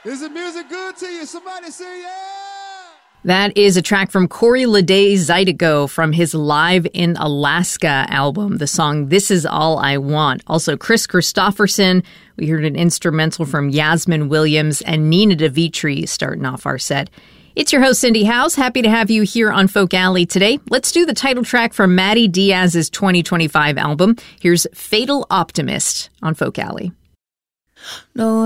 Is the music good to you? Somebody say yeah! That is a track from Corey Lede Zydeco from his Live in Alaska album, the song This Is All I Want. Also, Chris Christopherson. We heard an instrumental from Yasmin Williams and Nina DeVitri starting off our set. It's your host, Cindy House. Happy to have you here on Folk Alley today. Let's do the title track from Maddie Diaz's 2025 album. Here's Fatal Optimist on Folk Alley. No